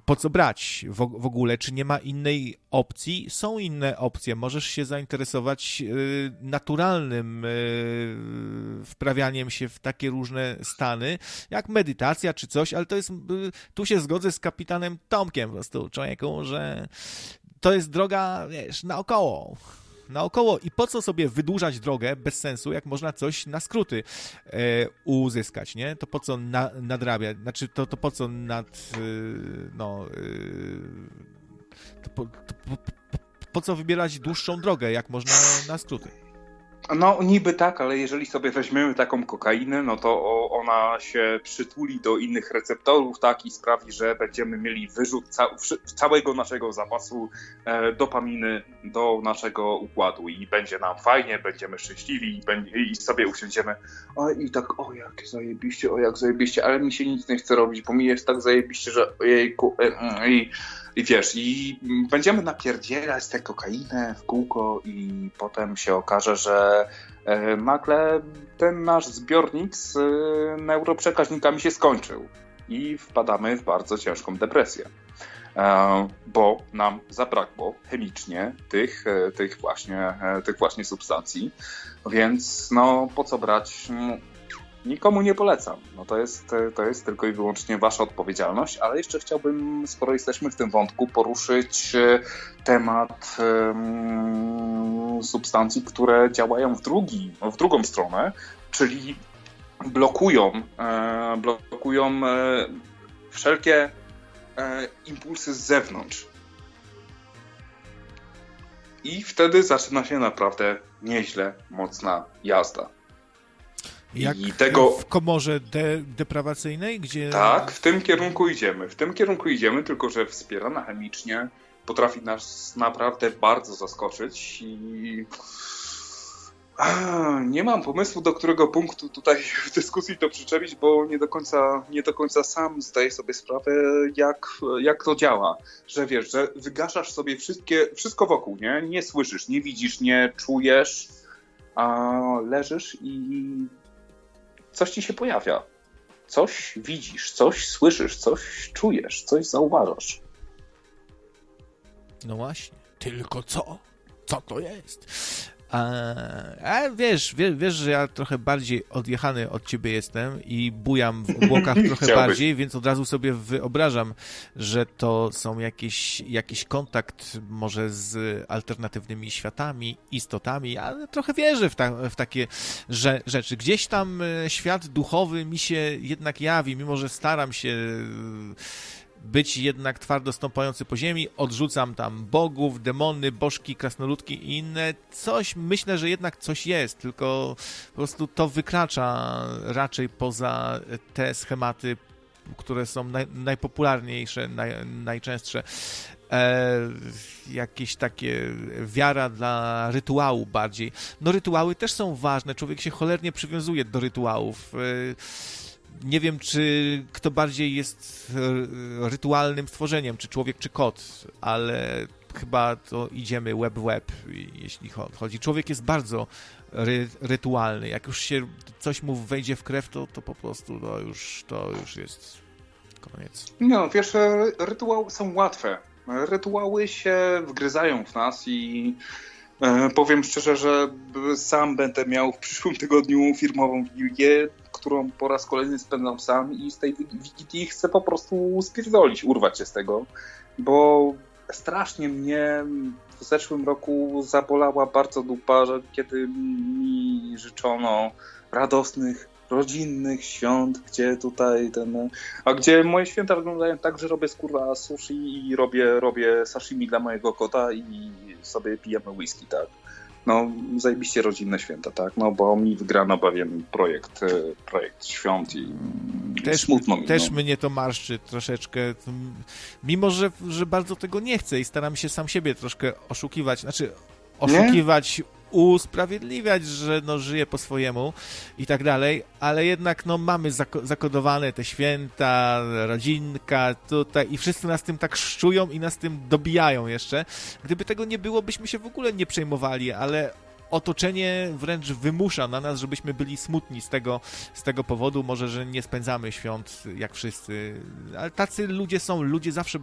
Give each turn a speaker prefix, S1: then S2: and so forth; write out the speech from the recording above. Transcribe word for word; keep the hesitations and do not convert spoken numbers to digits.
S1: po co brać w, w ogóle? Czy nie ma innej opcji? Są inne opcje. Możesz się zainteresować y, naturalnym y, wprawianiem się w takie różne stany, jak medytacja czy coś, ale to jest, y, tu się zgodzę z kapitanem Tomkiem po prostu, człowieku, że to jest droga, wiesz, naokoło. Naokoło i po co sobie wydłużać drogę bez sensu, jak można coś na skróty e, uzyskać, nie? To po co na, nadrabiać, znaczy to, to po co nad, e, no, e, to po, to po, po, po co wybierać dłuższą drogę, jak można na skróty?
S2: No niby tak, ale jeżeli sobie weźmiemy taką kokainę, no to ona się przytuli do innych receptorów, tak, i sprawi, że będziemy mieli wyrzut ca całego naszego zapasu e, dopaminy do naszego układu i będzie nam fajnie, będziemy szczęśliwi i, i sobie usiądziemy, o i tak, o jak zajebiście, o jak zajebiście, ale mi się nic nie chce robić, bo mi jest tak zajebiście, że ojejku, e, e, i I wiesz, i będziemy napierdzielać tę kokainę w kółko i potem się okaże, że e, nagle ten nasz zbiornik z e, neuroprzekaźnikami się skończył i wpadamy w bardzo ciężką depresję, e, bo nam zabrakło chemicznie tych, e, tych, właśnie, e, tych właśnie substancji, więc no po co brać... Nikomu nie polecam. No to jest, to jest tylko i wyłącznie wasza odpowiedzialność, ale jeszcze chciałbym, skoro jesteśmy w tym wątku, poruszyć temat um, substancji, które działają w, drugi, w drugą stronę, czyli blokują, e, blokują e, wszelkie e, impulsy z zewnątrz. I wtedy zaczyna się naprawdę nieźle mocna jazda.
S1: Jak
S2: I tego...
S1: w komorze de deprawacyjnej, gdzie...
S2: Tak, w tym kierunku idziemy. W tym kierunku idziemy, tylko że wspierana chemicznie potrafi nas naprawdę bardzo zaskoczyć i... A, nie mam pomysłu, do którego punktu tutaj w dyskusji to przyczepić, bo nie do końca, nie do końca sam zdaję sobie sprawę, jak, jak to działa. Że wiesz, że wygaszasz sobie wszystkie, wszystko wokół, nie? Nie słyszysz, nie widzisz, nie czujesz, a leżysz i coś ci się pojawia. Coś widzisz, coś słyszysz, coś czujesz, coś zauważasz.
S1: No właśnie, tylko co? Co to jest? A, a wiesz, wiesz, wiesz, że ja trochę bardziej odjechany od ciebie jestem i bujam w obłokach trochę bardziej, więc od razu sobie wyobrażam, że to są jakieś, jakiś kontakt może z alternatywnymi światami, istotami, ale trochę wierzę w, ta, w takie że, rzeczy. Gdzieś tam świat duchowy mi się jednak jawi, mimo że staram się być jednak twardo stąpający po ziemi, odrzucam tam bogów, demony, bożki, krasnoludki i inne. Coś, myślę, że jednak coś jest, tylko po prostu to wykracza raczej poza te schematy, które są naj, najpopularniejsze, naj, najczęstsze. E, jakieś takie wiara dla rytuału bardziej. No rytuały też są ważne, człowiek się cholernie przywiązuje do rytuałów. E, Nie wiem, czy kto bardziej jest rytualnym stworzeniem, czy człowiek, czy kot, ale chyba to idziemy łeb w łeb, jeśli chodzi. Człowiek jest bardzo ry rytualny. Jak już się coś mu wejdzie w krew, to, to po prostu to już, to już jest koniec.
S2: No, wiesz, rytuały są łatwe. Rytuały się wgryzają w nas i e, powiem szczerze, że sam będę miał w przyszłym tygodniu firmową wigilię, którą po raz kolejny spędzam sam i z tej wigilii chcę po prostu spierdolić, urwać się z tego, bo strasznie mnie w zeszłym roku zabolała bardzo dupa, że kiedy mi życzono radosnych, rodzinnych świąt, gdzie tutaj ten... A gdzie moje święta wyglądają tak, że robię skurwa sushi i robię, robię sashimi dla mojego kota i sobie pijemy whisky, tak? No, zajebiście rodzinne święta, tak? No, bo mi wygrano pewien projekt, projekt świąt i
S1: też,
S2: smutno mi.
S1: Też
S2: no.
S1: mnie to marszczy troszeczkę, mimo że, że bardzo tego nie chcę i staram się sam siebie troszkę oszukiwać, znaczy oszukiwać, nie? Usprawiedliwiać, że no, żyję po swojemu i tak dalej, ale jednak no, mamy zak zakodowane te święta, rodzinka tutaj i wszyscy nas tym tak szczują i nas tym dobijają jeszcze. Gdyby tego nie było, byśmy się w ogóle nie przejmowali, ale otoczenie wręcz wymusza na nas, żebyśmy byli smutni z tego, z tego powodu, może, że nie spędzamy świąt jak wszyscy, ale tacy ludzie są, ludzie zawsze